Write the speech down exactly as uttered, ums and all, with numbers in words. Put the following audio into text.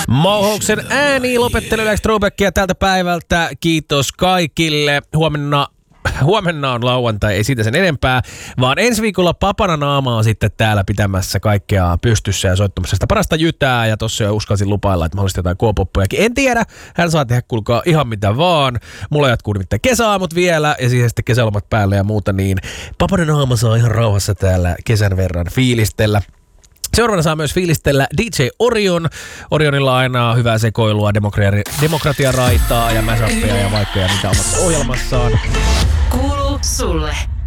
Mohoksen ääni lopettelee yleensä throwbackia tältä päivältä. Kiitos kaikille. Huomenna Huomenna on lauantai, ei siitä sen enempää, vaan ensi viikolla Papana Naama on sitten täällä pitämässä kaikkea pystyssä ja soittamassa sitä parasta jytää, ja tossa jo uskalsin lupailla, että mahdollisesti jotain K-poppujakin. En tiedä, hän saa tehdä kuulkaa ihan mitä vaan. Mulla jatkuu nimittäin kesäaamut vielä, ja siihen sitten kesälomat päälle ja muuta, niin Papana Naama saa ihan rauhassa täällä kesän verran fiilistellä. Seuraavana saa myös fiilistellä D J Orion. Orionilla on aina hyvää sekoilua, demokratia, demokratiaraitaa ja mäsäppejä ja vaikka ja mitä omassa ohjelmassaan. Kuuluu sulle.